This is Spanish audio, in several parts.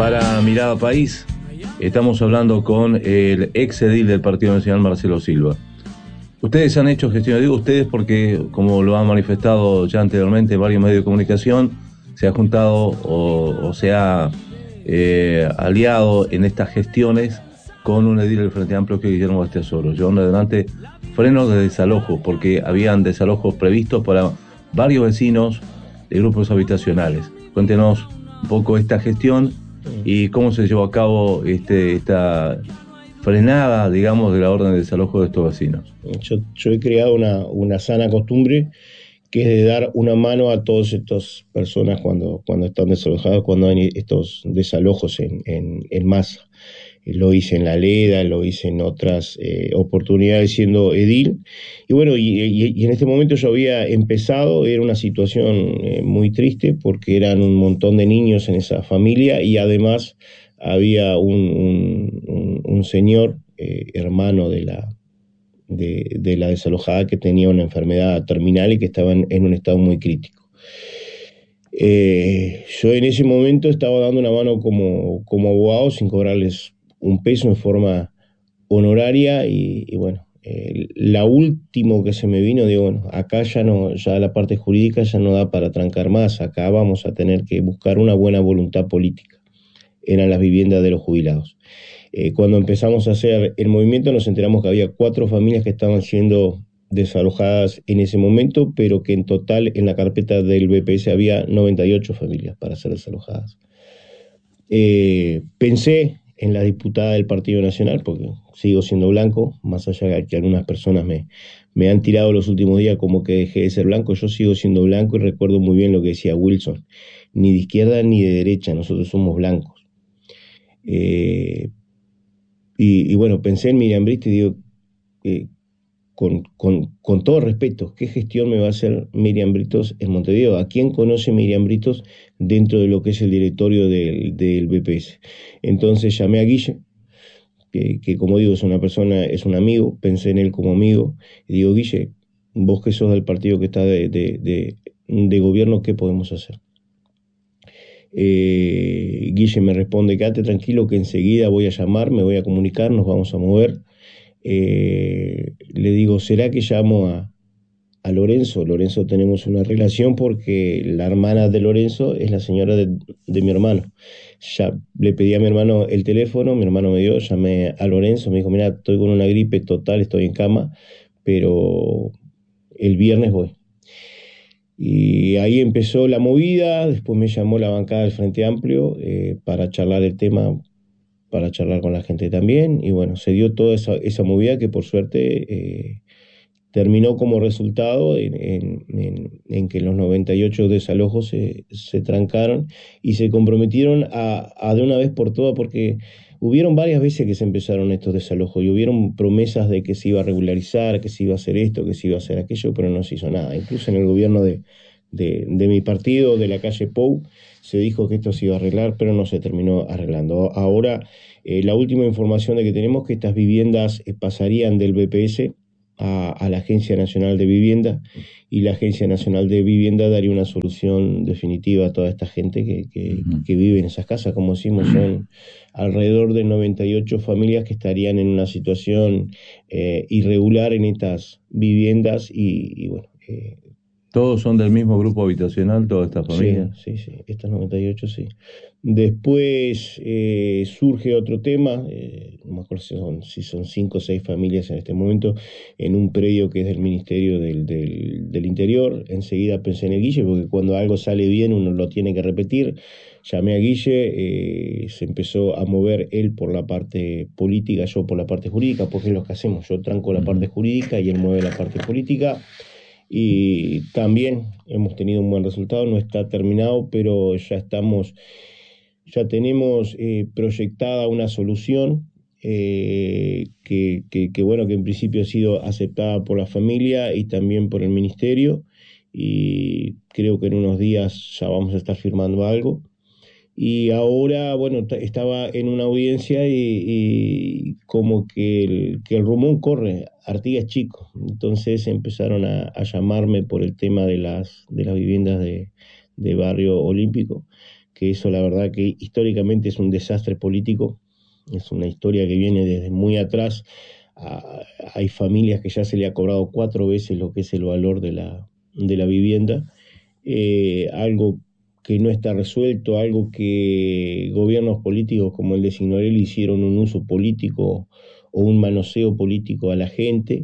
para Mirada País. Estamos hablando con el ex edil del Partido Nacional, Marcelo Silva. Ustedes han hecho gestión, digo ustedes porque, como lo han manifestado ya anteriormente varios medios de comunicación, se ha juntado o se ha aliado en estas gestiones con un edil del Frente Amplio, que es Guillermo Bastiasoro, llevando adelante frenos de desalojos, porque habían desalojos previstos para varios vecinos de grupos habitacionales. Cuéntenos un poco esta gestión y cómo se llevó a cabo esta frenada, digamos, de la orden de desalojo de estos vecinos. Yo he creado una sana costumbre, que es de dar una mano a todas estas personas cuando están desalojadas, cuando hay estos desalojos en masa. Lo hice en La Leda, lo hice en otras oportunidades siendo edil. Y bueno, y en este momento yo había empezado, era una situación muy triste porque eran un montón de niños en esa familia y además había un señor, hermano de la desalojada, que tenía una enfermedad terminal y que estaba en un estado muy crítico. Yo en ese momento estaba dando una mano como abogado sin cobrarles un peso, en forma honoraria, y bueno, la último que se me vino, digo, bueno, acá ya la parte jurídica ya no da para trancar más, acá vamos a tener que buscar una buena voluntad política. Eran las viviendas de los jubilados. Cuando empezamos a hacer el movimiento nos enteramos que había 4 familias que estaban siendo desalojadas en ese momento, pero que en total en la carpeta del BPS había 98 familias para ser desalojadas. Pensé en la diputada del Partido Nacional, porque sigo siendo blanco, más allá de que algunas personas me han tirado los últimos días como que dejé de ser blanco. Yo sigo siendo blanco y recuerdo muy bien lo que decía Wilson: ni de izquierda ni de derecha, nosotros somos blancos. Y bueno, pensé en Miriam Britos y digo, con todo respeto, ¿qué gestión me va a hacer Miriam Britos en Montevideo? ¿A quién conoce Miriam Britos dentro de lo que es el directorio del BPS? Entonces llamé a Guille, que como digo es una persona, es un amigo, pensé en él como amigo, y digo: Guille, vos que sos del partido que está de gobierno, ¿qué podemos hacer? Guille me responde: quédate tranquilo que enseguida voy a llamar, me voy a comunicar, nos vamos a mover. Le digo: ¿será que llamo a Lorenzo? Lorenzo, tenemos una relación porque la hermana de Lorenzo es la señora de mi hermano. Ya le pedí a mi hermano el teléfono, mi hermano me dio, llamé a Lorenzo, me dijo: mira, estoy con una gripe total, estoy en cama, pero el viernes voy. Y ahí empezó la movida. Después me llamó la bancada del Frente Amplio para charlar el tema, para charlar con la gente también. Y bueno, se dio toda esa movida que por suerte terminó como resultado en que los 98 desalojos se trancaron y se comprometieron a de una vez por todas, porque hubieron varias veces que se empezaron estos desalojos y hubieron promesas de que se iba a regularizar, que se iba a hacer esto, que se iba a hacer aquello, pero no se hizo nada. Incluso en el gobierno de mi partido, de la calle Pou, se dijo que esto se iba a arreglar, pero no se terminó arreglando. Ahora, la última información de que tenemos, que estas viviendas pasarían del BPS a la Agencia Nacional de Vivienda, y la Agencia Nacional de Vivienda daría una solución definitiva a toda esta gente que vive en esas casas. Como decimos, son alrededor de 98 familias que estarían en una situación irregular en estas viviendas y bueno. ¿Todos son del mismo grupo habitacional, toda esta familia? Sí, estas 98 sí. Después surge otro tema, no me acuerdo si son 5 o 6 familias en este momento, en un predio que es del Ministerio del Interior. Enseguida pensé en el Guille, porque cuando algo sale bien uno lo tiene que repetir. Llamé a Guille, se empezó a mover él por la parte política, yo por la parte jurídica, porque es lo que hacemos. Yo tranco la parte jurídica y él mueve la parte política. Y también hemos tenido un buen resultado, no está terminado, pero ya tenemos proyectada una solución bueno, que en principio ha sido aceptada por la familia y también por el ministerio, y creo que en unos días ya vamos a estar firmando algo. Y ahora, bueno, estaba en una audiencia y como que el rumor corre, Artigas chico. Entonces empezaron a llamarme por el tema de las viviendas de Barrio Olímpico, que eso la verdad que históricamente es un desastre político, es una historia que viene desde muy atrás. Hay familias que ya se le ha cobrado 4 veces lo que es el valor de la vivienda, algo que no está resuelto, algo que gobiernos políticos como el de Signorelli hicieron un uso político o un manoseo político a la gente.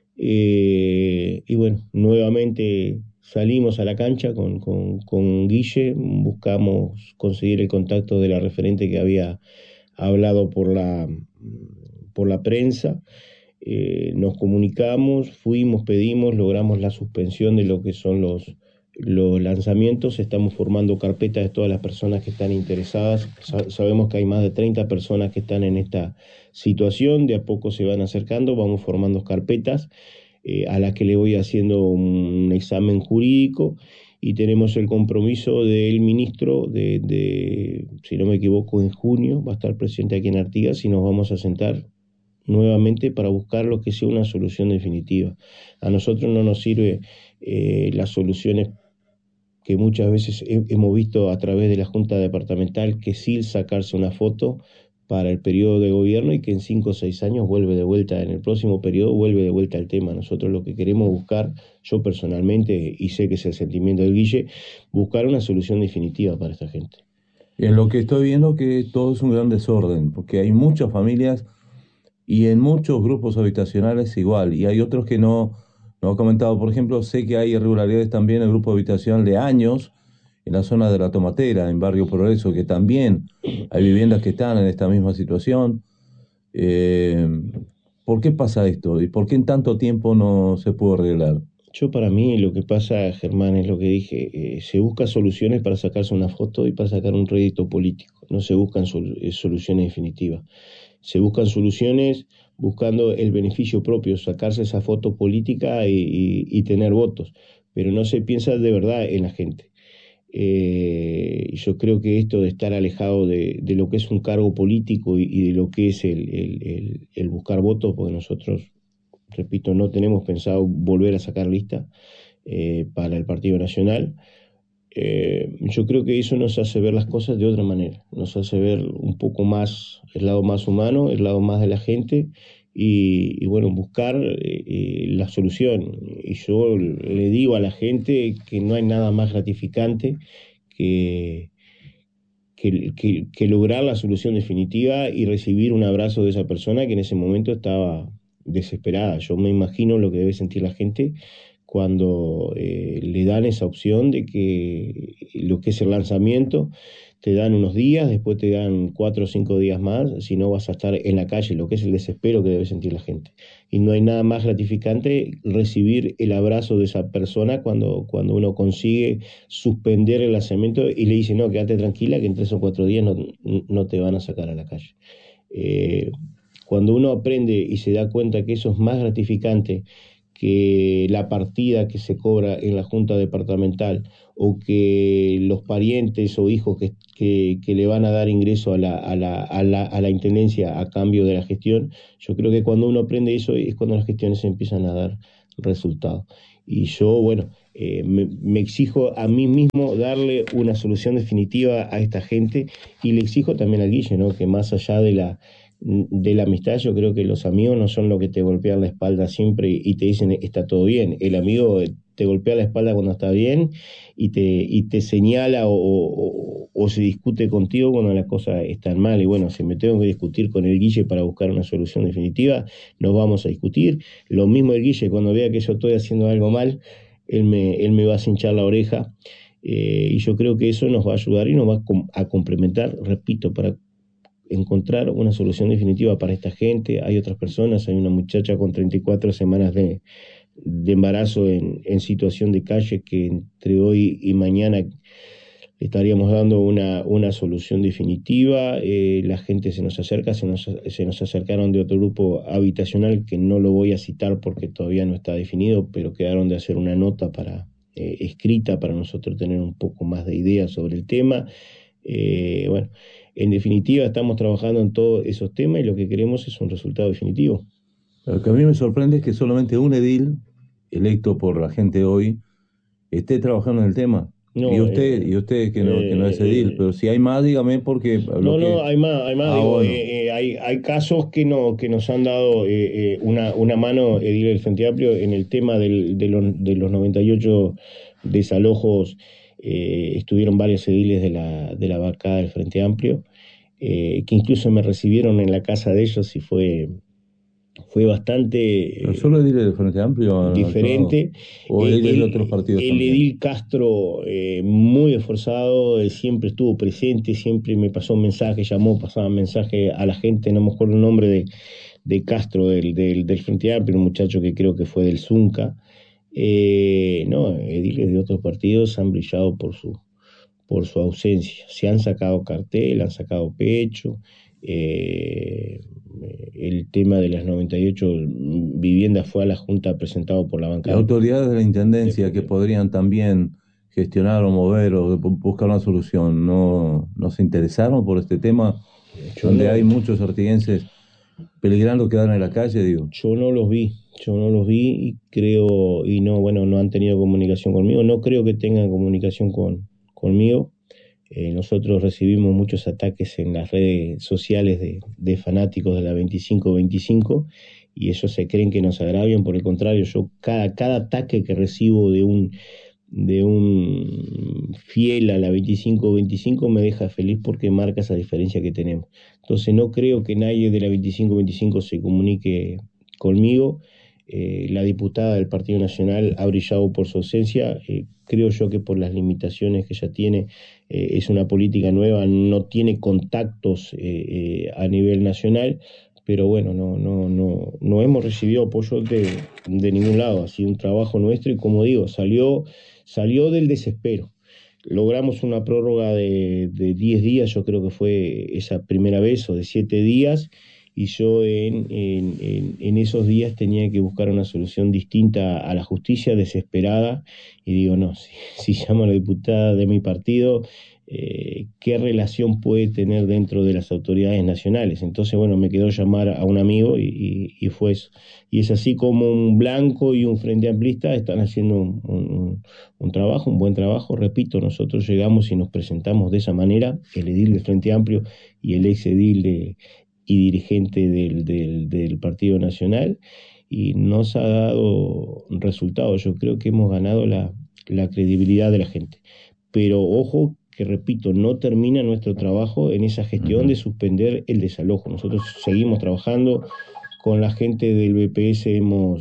Y bueno, nuevamente salimos a la cancha con Guille, buscamos conseguir el contacto de la referente que había hablado por la prensa. Nos comunicamos, fuimos, pedimos, logramos la suspensión de lo que son los lanzamientos. Estamos formando carpetas de todas las personas que están interesadas. Sabemos que hay más de 30 personas que están en esta situación, de a poco se van acercando, vamos formando carpetas a las que le voy haciendo un examen jurídico, y tenemos el compromiso del ministro si no me equivoco, en junio va a estar presente aquí en Artigas y nos vamos a sentar nuevamente para buscar lo que sea una solución definitiva. A nosotros no nos sirve las soluciones que muchas veces hemos visto a través de la Junta Departamental, que sí sacarse una foto para el periodo de gobierno y que en 5 o 6 años vuelve de vuelta, en el próximo periodo vuelve de vuelta el tema. Nosotros lo que queremos buscar, yo personalmente, y sé que es el sentimiento del Guille, buscar una solución definitiva para esta gente. En lo que estoy viendo que todo es un gran desorden, porque hay muchas familias y en muchos grupos habitacionales igual, y hay otros que no he comentado. Por ejemplo, sé que hay irregularidades también en el grupo habitacional de Años, en la zona de La Tomatera, en Barrio Progreso, que también hay viviendas que están en esta misma situación. Eh, ¿Por qué pasa esto? ¿Y por qué en tanto tiempo no se pudo arreglar? Yo, para mí, lo que pasa, Germán, es lo que dije, se busca soluciones para sacarse una foto y para sacar un rédito político, no se buscan soluciones definitivas, se buscan soluciones buscando el beneficio propio, sacarse esa foto política y tener votos, pero no se piensa de verdad en la gente. Yo creo que esto de estar alejado de lo que es un cargo político y de lo que es el buscar votos, porque nosotros, repito, no tenemos pensado volver a sacar lista para el Partido Nacional. Yo creo que eso nos hace ver las cosas de otra manera, nos hace ver un poco más el lado más humano, el lado más de la gente y bueno, buscar la solución. Y yo le digo a la gente que no hay nada más gratificante que, que lograr la solución definitiva y recibir un abrazo de esa persona que en ese momento estaba desesperada. Yo me imagino lo que debe sentir la gente cuando le dan esa opción de que lo que es el lanzamiento, te dan unos días, después te dan 4 o 5 días más, si no vas a estar en la calle, lo que es el desespero que debe sentir la gente. Y no hay nada más gratificante recibir el abrazo de esa persona cuando uno consigue suspender el lanzamiento y le dice, no, quédate tranquila que en 3 o 4 días no te van a sacar a la calle. Eh, Cuando uno aprende y se da cuenta que eso es más gratificante que la partida que se cobra en la Junta Departamental o que los parientes o hijos que le van a dar ingreso a la Intendencia a cambio de la gestión, yo creo que cuando uno aprende eso es cuando las gestiones empiezan a dar resultados. Y yo, bueno, me exijo a mí mismo darle una solución definitiva a esta gente y le exijo también al Guille, ¿no? Que más allá de la amistad, yo creo que los amigos no son los que te golpean la espalda siempre y te dicen está todo bien. El amigo te golpea la espalda cuando está bien y te señala o se discute contigo cuando las cosas están mal. Y bueno, si me tengo que discutir con el Guille para buscar una solución definitiva, nos vamos a discutir. Lo mismo el Guille, cuando vea que yo estoy haciendo algo mal, él me va a cinchar la oreja. Y yo creo que eso nos va a ayudar y nos va a complementar, repito, para encontrar una solución definitiva para esta gente. Hay otras personas, hay una muchacha con 34 semanas de embarazo en situación de calle que entre hoy y mañana estaríamos dando una solución definitiva. La gente se nos acerca, se nos acercaron de otro grupo habitacional que no lo voy a citar porque todavía no está definido, pero quedaron de hacer una nota escrita para nosotros tener un poco más de idea sobre el tema. Bueno, en definitiva estamos trabajando en todos esos temas y lo que queremos es un resultado definitivo. Lo que a mí me sorprende es que solamente un edil electo por la gente hoy esté trabajando en el tema. Y No, usted que no es edil, pero si hay más, dígame porque lo no, no, que... hay más, Ah, digo, bueno. hay casos que nos han dado una mano edil del Frente Amplio en el tema de los 98 desalojos. Estuvieron varios ediles de la bancada del Frente Amplio, que incluso me recibieron en la casa de ellos y fue ¿Pero bastante solo ediles del Frente Amplio han actuado? diferente. ¿O ediles de otros partidos El también? edil Castro, muy esforzado, siempre estuvo presente, siempre me pasó un mensaje, llamó, pasaba mensaje a la gente, no me acuerdo el nombre de Castro del Frente Amplio, un muchacho que creo que fue del Zunca. No, ediles de otros partidos han brillado por su ausencia. Se han sacado cartel, han sacado pecho. eh, el tema de las 98 viviendas fue a la Junta presentado por la Y bancada autoridades de la del Intendencia que Frente. podrían también gestionar o mover o buscar una solución, ¿no se interesaron por este tema Yo donde hay no, muchos artiguenses peligrando quedar en la calle, digo? yo no los vi, yo no los vi y creo, y no, bueno, no han tenido comunicación conmigo, no creo que tengan comunicación conmigo. Nosotros recibimos muchos ataques en las redes sociales de fanáticos de la 25-25 y ellos se creen que nos agravian. Por el contrario, yo cada ataque que recibo de un fiel a la 25-25 me deja feliz porque marca esa diferencia que tenemos. Entonces no creo que nadie de la 25-25 se comunique conmigo. La diputada del Partido Nacional ha brillado por su ausencia. Creo yo que por las limitaciones que ella tiene, es una política nueva, no tiene contactos a nivel nacional, pero bueno, no hemos recibido apoyo de ningún lado. Ha sido un trabajo nuestro y como digo, salió del desespero. Logramos una prórroga de 10 días, yo creo que fue esa primera vez, o de 7 días, y yo en esos días tenía que buscar una solución distinta a la justicia, desesperada, y digo, no, si llamo a la diputada de mi partido, ¿qué relación puede tener dentro de las autoridades nacionales? Entonces, bueno, me quedó llamar a un amigo y fue eso. Y es así como un Blanco y un Frente Amplista están haciendo un trabajo, un buen trabajo. Repito, nosotros llegamos y nos presentamos de esa manera, el edil del Frente Amplio y el ex edil y dirigente del Partido Nacional, y nos ha dado resultados. Yo creo que hemos ganado la credibilidad de la gente. Pero ojo, que repito, no termina nuestro trabajo en esa gestión de Ujú. suspender el desalojo. Nosotros seguimos trabajando con la gente del BPS,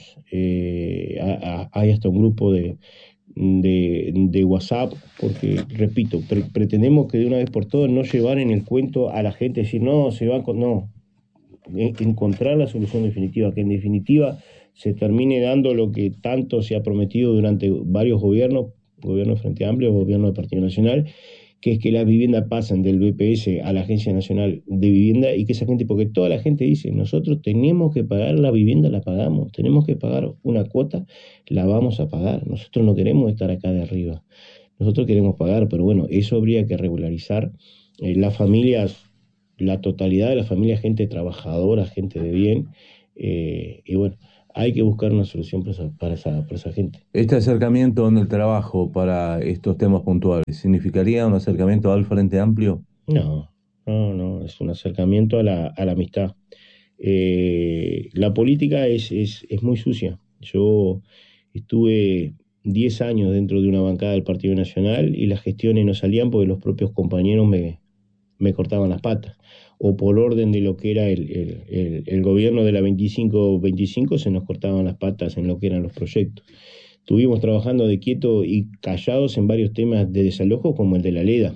hay hasta un grupo de WhatsApp, porque, repito, pretendemos que de una vez por todas no llevar en el cuento a la gente, decir, no, se va con... No, encontrar la solución definitiva, que en definitiva se termine dando lo que tanto se ha prometido durante varios gobiernos, gobierno de Frente Amplio, gobierno del Partido Nacional, que es que las viviendas pasen del BPS a la Agencia Nacional de Vivienda y que esa gente, porque toda la gente dice, nosotros tenemos que pagar la vivienda, la pagamos, tenemos que pagar una cuota, la vamos a pagar, nosotros no queremos estar acá de arriba, nosotros queremos pagar, pero bueno, eso habría que regularizar. Las familias, la totalidad de la familia, gente trabajadora, gente de bien, y bueno, hay que buscar una solución para esa gente. Este acercamiento en el trabajo para estos temas puntuales, ¿significaría un acercamiento al Frente Amplio? No, no, es un acercamiento a la amistad. La política es muy sucia. Yo estuve 10 años dentro de una bancada del Partido Nacional y las gestiones no salían porque los propios compañeros me cortaban las patas. O por orden de lo que era el gobierno de la 25-25 se nos cortaban las patas en lo que eran los proyectos. Estuvimos trabajando de quieto y callados en varios temas de desalojo como el de la Leda,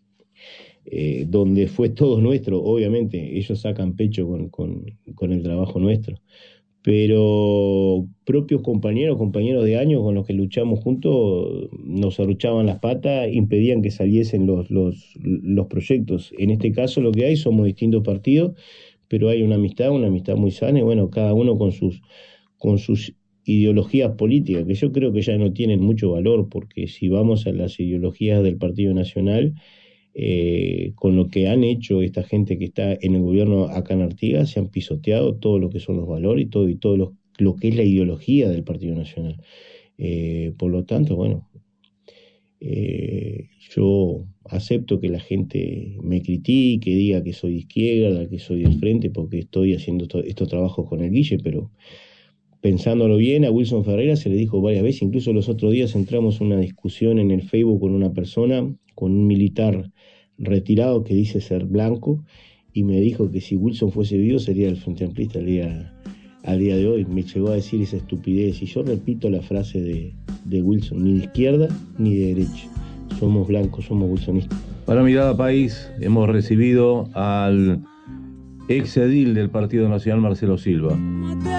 donde fue todo nuestro, obviamente, ellos sacan pecho con el trabajo nuestro, pero propios compañeros de años con los que luchamos juntos nos arruchaban las patas, impedían que saliesen los proyectos. En este caso lo que hay somos distintos partidos, pero hay una amistad muy sana, y bueno, cada uno con sus ideologías políticas, que yo creo que ya no tienen mucho valor, porque si vamos a las ideologías del Partido Nacional, con lo que han hecho esta gente que está en el gobierno acá en Artigas, se han pisoteado todo lo que son los valores y todo lo que es la ideología del Partido Nacional. Por lo tanto, bueno, Yo acepto que la gente me critique, diga que soy de izquierda, que soy del frente, porque estoy haciendo estos trabajos con el Guille, pero pensándolo bien, a Wilson Ferreira se le dijo varias veces, incluso los otros días entramos en una discusión en el Facebook con una persona, con un militar retirado que dice ser blanco, y me dijo que si Wilson fuese vivo sería del Frente Amplista al día de hoy. Me llegó a decir esa estupidez, y yo repito la frase de Wilson: ni de izquierda ni de derecha, somos blancos, somos wilsonistas. Para Mirada País hemos recibido al ex edil del Partido Nacional, Marcelo Silva.